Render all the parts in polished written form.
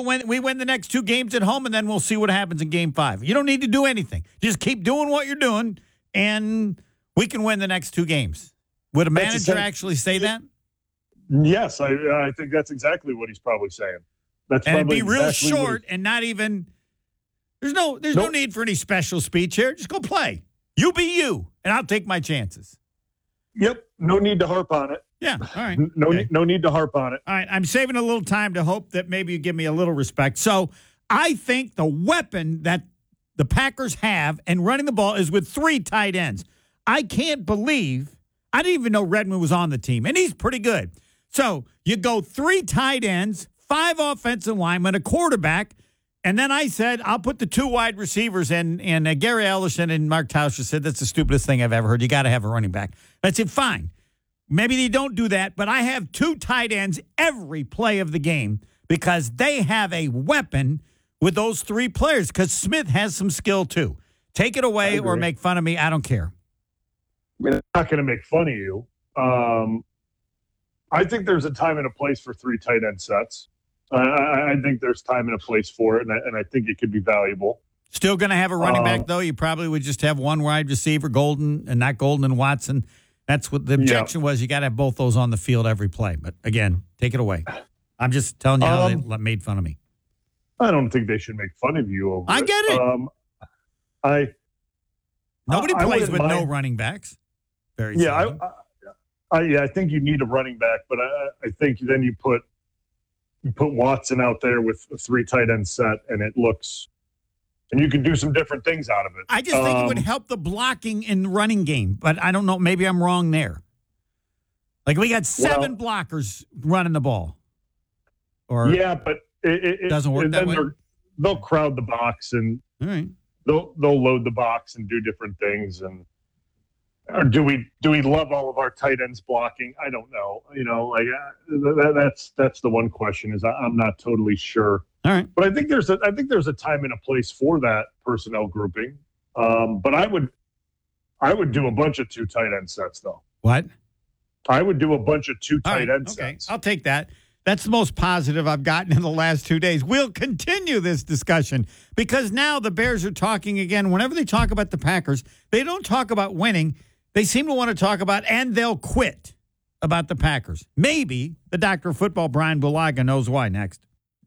we win the next 2 games at home, and then we'll see what happens in Game 5. You don't need to do anything. Just keep doing what you're doing, and we can win the next 2 games. Would a manager actually say that? Yes, I think that's exactly what he's probably saying. That's and probably it'd be real short and not even. There's no need for any special speech here. Just go play. You be you, and I'll take my chances. Yep. No need to harp on it. Yeah. All right. No need to harp on it. All right. I'm saving a little time to hope that maybe you give me a little respect. So I think the weapon that the Packers have and running the ball is with 3 tight ends. I can't believe I didn't even know Redmond was on the team, and he's pretty good. So you go 3 tight ends, 5 offensive linemen, a quarterback, and then I said I'll put the 2 wide receivers in. And Gary Ellerson and Mark Tauscher said that's the stupidest thing I've ever heard. You got to have a running back. I said fine. Maybe they don't do that, but I have 2 tight ends every play of the game because they have a weapon with those 3 players because Smith has some skill too. Take it away or make fun of me. I don't care. I mean, I'm not going to make fun of you. I think there's a time and a place for 3 tight end sets. I think there's time and a place for it, and I think it could be valuable. Still going to have a running back, though? You probably would just have 1 wide receiver, Golden, and not Golden and Watson. That's what the objection was. You got to have both those on the field every play. But, again, take it away. I'm just telling you how they made fun of me. I don't think they should make fun of you over I get it. Nobody plays with no running backs. Very seldom. I think you need a running back, but I think then you put Watson out there with a 3 tight end set, and it looks, and you can do some different things out of it. I just think it would help the blocking in the running game, but I don't know. Maybe I'm wrong there. Like we got 7 blockers running the ball. Or but it doesn't work that way. They'll crowd the box and they'll load the box and do different things. And or do we love all of our tight ends blocking? I don't know. That's the one question. Is I'm not totally sure. All right, but I think there's a time and a place for that personnel grouping. But I would do a bunch of 2 tight end sets though. What? I would do a bunch of 2 tight end sets. I'll take that. That's the most positive I've gotten in the last 2 days. We'll continue this discussion because now the Bears are talking again. Whenever they talk about the Packers, they don't talk about winning. They seem to want to talk about, and they'll quit about the Packers. Maybe the doctor of football, Brian Bulaga, knows why next.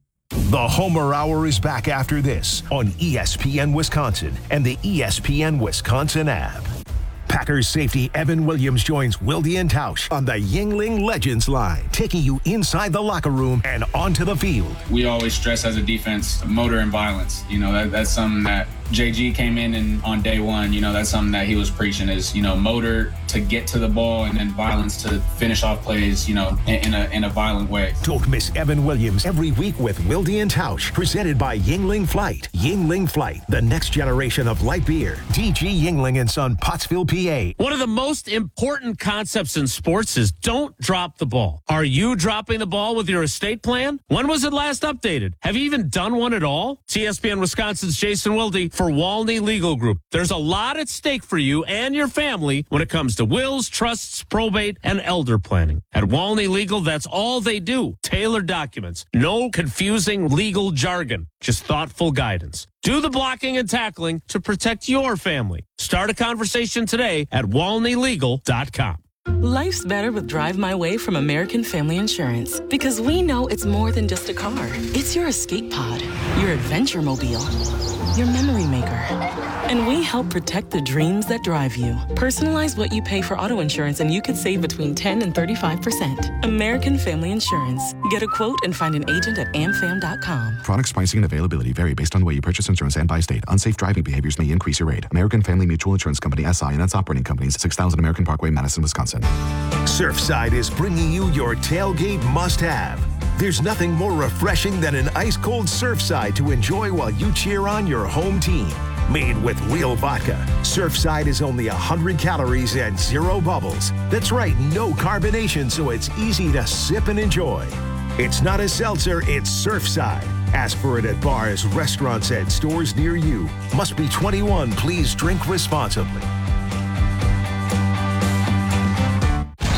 The Homer Hour is back after this on ESPN Wisconsin and the ESPN Wisconsin app. Packers safety Evan Williams joins Wilde and Tausch on the Yuengling Legends line, taking you inside the locker room and onto the field. We always stress as a defense, motor and violence. That's something that JG came in and on day one, that's something that he was preaching is, motor to get to the ball and then violence to finish off plays, in a violent way. Don't miss Evan Williams every week with Wilde and Tausch, presented by Yuengling Flight. Yuengling Flight, the next generation of light beer. DG Yuengling & Son, Pottsville, PA. One of the most important concepts in sports is don't drop the ball. Are you dropping the ball with your estate plan? When was it last updated? Have you even done one at all? It's ESPN Wisconsin's Jason Wilde for Walney Legal Group. There's a lot at stake for you and your family when it comes to wills, trusts, probate, and elder planning. At Walney Legal, that's all they do. Tailored documents. No confusing legal jargon. Just thoughtful guidance. Do the blocking and tackling to protect your family. Start a conversation today at WalneyLegal.com. Life's better with Drive My Way from American Family Insurance because we know it's more than just a car. It's your escape pod, your adventure mobile, your memory maker. And we help protect the dreams that drive you. Personalize what you pay for auto insurance and you could save between 10 and 35%. American Family Insurance. Get a quote and find an agent at amfam.com. Products, pricing, and availability vary based on the way you purchase insurance and by state. Unsafe driving behaviors may increase your rate. American Family Mutual Insurance Company, SI, and its operating companies, 6000 American Parkway, Madison, Wisconsin. Surfside is bringing you your tailgate must-have. There's nothing more refreshing than an ice-cold Surfside to enjoy while you cheer on your home team. Made with real vodka, Surfside is only 100 calories and 0 bubbles. That's right, no carbonation, so it's easy to sip and enjoy. It's not a seltzer, it's Surfside. Ask for it at bars, restaurants, and stores near you. Must be 21. Please drink responsibly. The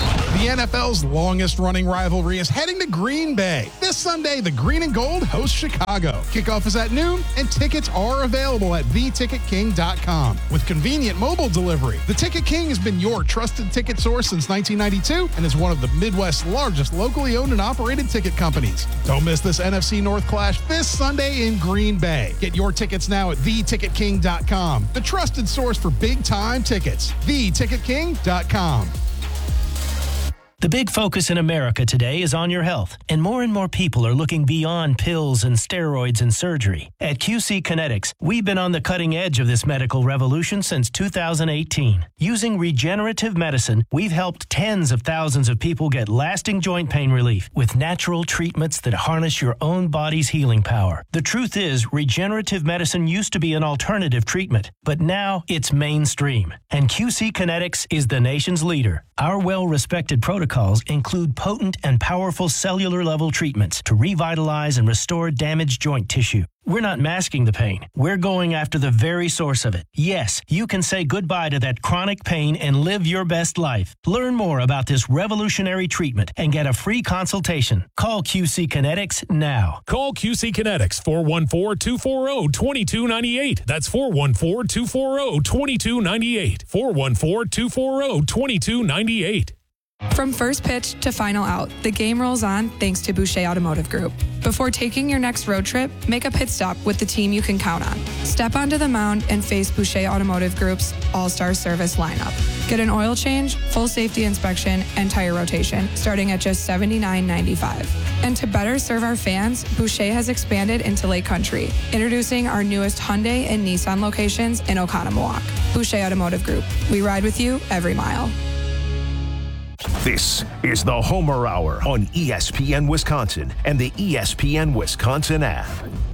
The NFL's longest-running rivalry is heading to Green Bay. This Sunday, the Green and Gold host Chicago. Kickoff is at noon, and tickets are available at theticketking.com. With convenient mobile delivery, The Ticket King has been your trusted ticket source since 1992 and is one of the Midwest's largest locally owned and operated ticket companies. Don't miss this NFC North clash this Sunday in Green Bay. Get your tickets now at theticketking.com, the trusted source for big-time tickets. theticketking.com. The big focus in America today is on your health, and more people are looking beyond pills and steroids and surgery. At QC Kinetics, we've been on the cutting edge of this medical revolution since 2018. Using regenerative medicine, we've helped tens of thousands of people get lasting joint pain relief with natural treatments that harness your own body's healing power. The truth is, regenerative medicine used to be an alternative treatment, but now it's mainstream. And QC Kinetics is the nation's leader. Our well-respected protocols include potent and powerful cellular-level treatments to revitalize and restore damaged joint tissue. We're not masking the pain. We're going after the very source of it. Yes, you can say goodbye to that chronic pain and live your best life. Learn more about this revolutionary treatment and get a free consultation. Call QC Kinetics now. Call QC Kinetics 414-240-2298. That's 414-240-2298. 414-240-2298. From first pitch to final out, the game rolls on thanks to Boucher Automotive Group. Before taking your next road trip, make a pit stop with the team you can count on. Step onto the mound and face Boucher Automotive Group's all-star service lineup. Get an oil change, full safety inspection, and tire rotation starting at just $79.95. And to better serve our fans, Boucher has expanded into Lake Country, introducing our newest Hyundai and Nissan locations in Oconomowoc. Boucher Automotive Group. We ride with you every mile. This is the Homer Hour on ESPN Wisconsin and the ESPN Wisconsin app.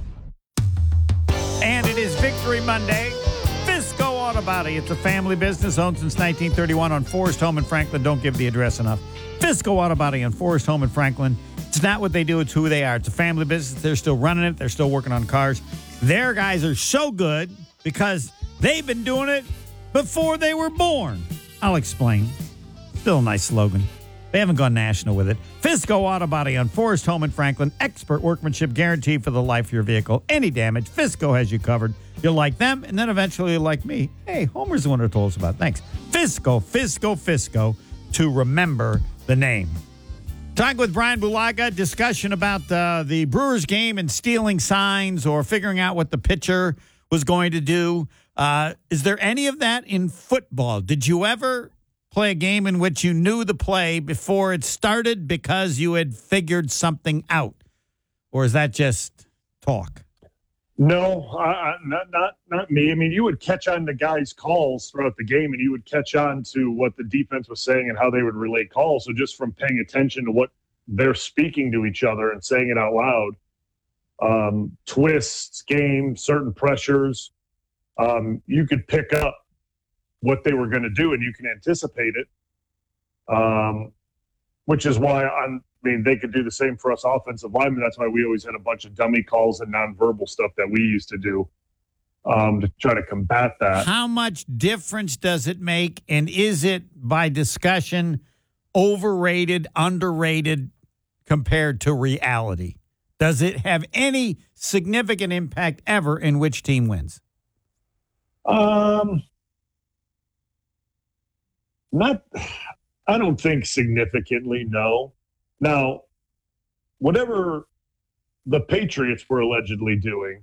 And it is Victory Monday. Fisco Auto Body. It's a family business owned since 1931 on Forest Home in Franklin. Don't give the address enough. Fisco Auto Body on Forest Home in Franklin. It's not what they do, it's who they are. It's a family business. They're still running it. They're still working on cars. Their guys are so good because they've been doing it before they were born. I'll explain. Still a nice slogan. They haven't gone national with it. Fisco Auto Body on Forest Home in Franklin. Expert workmanship guaranteed for the life of your vehicle. Any damage, Fisco has you covered. You'll like them, and then eventually you'll like me. Hey, Homer's the one who told us about it. Thanks. Fisco, to remember the name. Talking with Brian Bulaga, discussion about the Brewers game and stealing signs or figuring out what the pitcher was going to do. Is there any of that in football? Did you ever play a game in which you knew the play before it started because you had figured something out? Or is that just talk? No, not me. I mean, you would catch on to guys' calls throughout the game, and you would catch on to what the defense was saying and how they would relay calls. So just from paying attention to what they're speaking to each other and saying it out loud, twists, game, certain pressures, you could pick up what they were going to do, and you can anticipate it, which is why they could do the same for us offensive linemen. That's why we always had a bunch of dummy calls and nonverbal stuff that we used to do to try to combat that. How much difference does it make, and is it, by discussion, overrated, underrated compared to reality? Does it have any significant impact ever in which team wins? I don't think significantly, no. Now, whatever the Patriots were allegedly doing,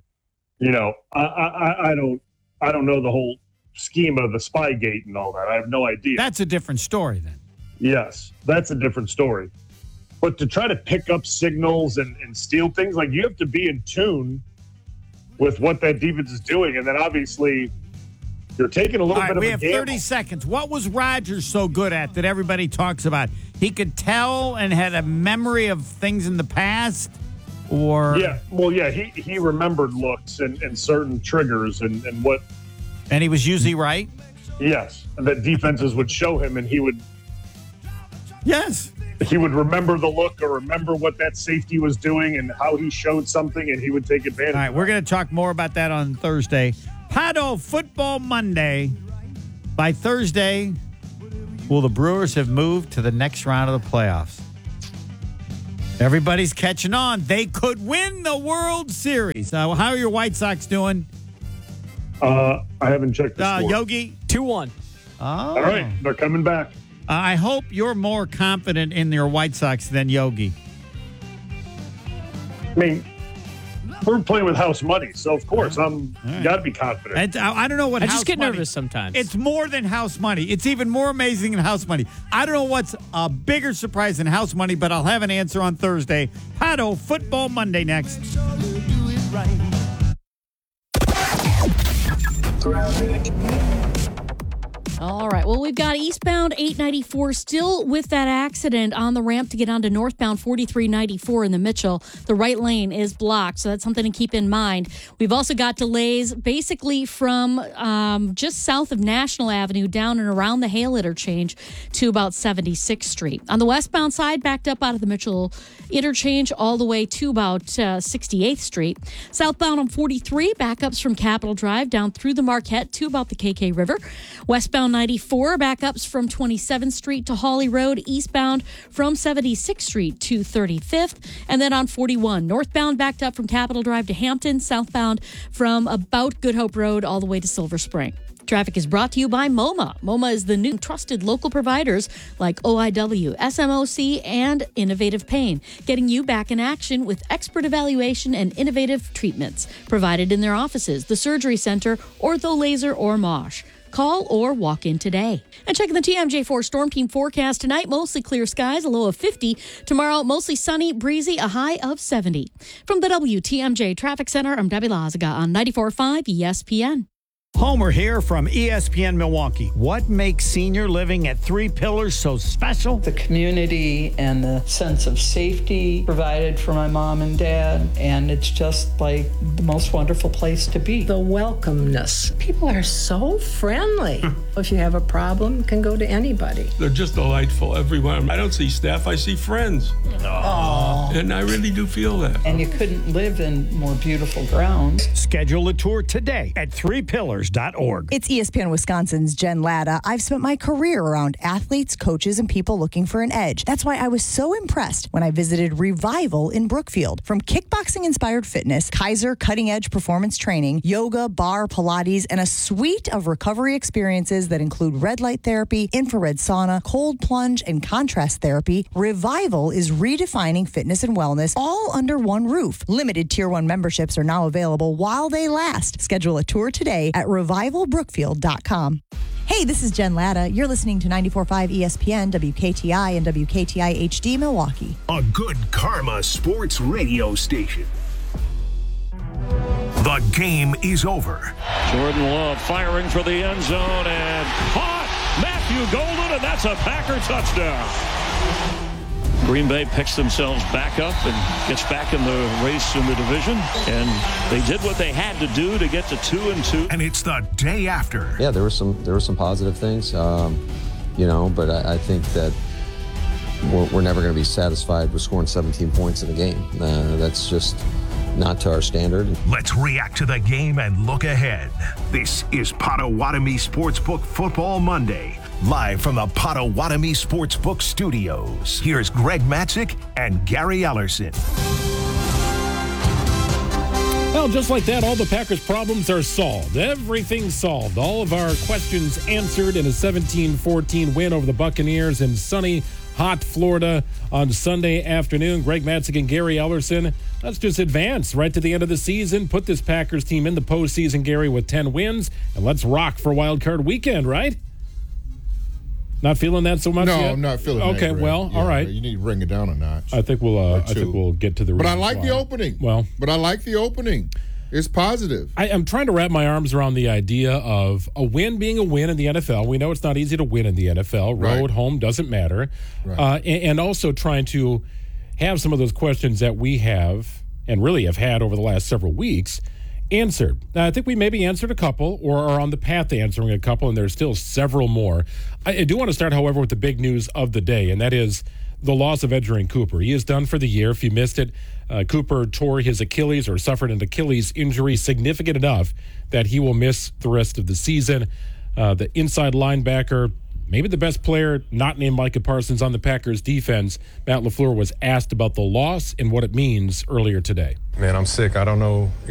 I don't know the whole scheme of the Spygate and all that. I have no idea. That's a different story then. Yes, that's a different story. But to try to pick up signals and steal things, like, you have to be in tune with what that defense is doing. And then obviously you're taking a little bit of a gamble. We have 30 seconds. What was Rodgers so good at that everybody talks about? He could tell and had a memory of things in the past? Or he remembered looks and certain triggers and what. And he was usually right? Yes. And that defenses would show him, and he would. Yes. He would remember the look or remember what that safety was doing and how he showed something, and he would take advantage. All right, we're going to talk more about that on Thursday. Pado Football Monday. By Thursday, will the Brewers have moved to the next round of the playoffs? Everybody's catching on. They could win the World Series. How are your White Sox doing? I haven't checked the score. Yogi? 2-1. Oh. All right, they're coming back. I hope you're more confident in your White Sox than Yogi. I mean, we're playing with house money, so of course I'm got to be confident. I don't know what. I house just get money, nervous sometimes. It's more than house money. It's even more amazing than house money. I don't know what's a bigger surprise than house money, but I'll have an answer on Thursday. Pato Football Monday next. All right. Well, we've got eastbound 894 still with that accident on the ramp to get onto northbound 4394 in the Mitchell. The right lane is blocked, so that's something to keep in mind. We've also got delays basically from just south of National Avenue down and around the Hale interchange to about 76th Street. On the westbound side, backed up out of the Mitchell interchange all the way to about 68th Street. Southbound on 43, backups from Capitol Drive down through the Marquette to about the KK River. Westbound 94, backups from 27th Street to Hawley Road, eastbound from 76th Street to 35th, and then on 41, northbound backed up from Capitol Drive to Hampton, southbound from about Good Hope Road all the way to Silver Spring. Traffic is brought to you by MoMA. MoMA is the new trusted local providers like OIW, SMOC, and Innovative Pain, getting you back in action with expert evaluation and innovative treatments provided in their offices, the surgery center, ortho, laser, or MOSH. Call or walk in today. And checking the TMJ4 Storm Team forecast tonight, mostly clear skies, a low of 50. Tomorrow, mostly sunny, breezy, a high of 70. From the WTMJ Traffic Center, I'm Debbie Lazaga on 94.5 ESPN. Homer here from ESPN Milwaukee. What makes senior living at Three Pillars so special? The community and the sense of safety provided for my mom and dad, and it's just like the most wonderful place to be. The welcomeness. People are so friendly. If you have a problem, you can go to anybody. They're just delightful everywhere. I don't see staff, I see friends. Aww. And I really do feel that. And you couldn't live in more beautiful grounds. Schedule a tour today at threepillars.org. It's ESPN Wisconsin's Jen Latta. I've spent my career around athletes, coaches, and people looking for an edge. That's why I was so impressed when I visited Revival in Brookfield. From kickboxing-inspired fitness, Kaiser cutting-edge performance training, yoga, bar, Pilates, and a suite of recovery experiences that include red light therapy, infrared sauna, cold plunge, and contrast therapy, Revival is redefining fitness and wellness all under one roof. Limited Tier 1 memberships are now available while they last. Schedule a tour today at revivalbrookfield.com. Hey, this is Jen Latta. You're listening to 94.5 ESPN, WKTI, and WKTI HD Milwaukee. A good karma sports radio station. The game is over. Jordan Love firing for the end zone and caught Matthew Golden, and that's a Packer touchdown. Green Bay picks themselves back up and gets back in the race in the division, and they did what they had to do to get to 2-2. And it's the day after. Yeah, there were some positive things, but I think that we're never going to be satisfied with scoring 17 points in a game. That's just not to our standard. Let's react to the game and look ahead. This is Potawatomi Sportsbook Football Monday, live from the Potawatomi Sportsbook Studios. Here's Greg Matzik and Gary Ellerson. Well, just like that, all the Packers' problems are solved. Everything's solved. All of our questions answered in a 17-14 win over the Buccaneers in sunny, hot Florida on Sunday afternoon. Greg Matzik and Gary Ellerson. Let's just advance right to the end of the season. Put this Packers team in the postseason, Gary, with 10 wins. And let's rock for Wild Card Weekend, right? Not feeling that so much no, yet? I'm not feeling that. Okay, well, yeah, all right. You need to bring it down a notch. I think we'll get to the But I reasons like why. the opening. But I like the opening. It's positive. I'm trying to wrap my arms around the idea of a win being a win in the NFL. We know it's not easy to win in the NFL. Road, home, doesn't matter. Right. And also trying to have some of those questions that we have and really have had over the last several weeks answered. Now, I think we maybe answered a couple or are on the path to answering a couple, and there's still several more. I do want to start, however, with the big news of the day, and that is the loss of Edgerrin Cooper. He is done for the year. If you missed it, Cooper tore his Achilles or suffered an Achilles injury significant enough that he will miss the rest of the season. The inside linebacker maybe the best player not named Micah Parsons on the Packers defense. Matt LaFleur was asked about the loss and what it means earlier today. Man, I'm sick. I don't know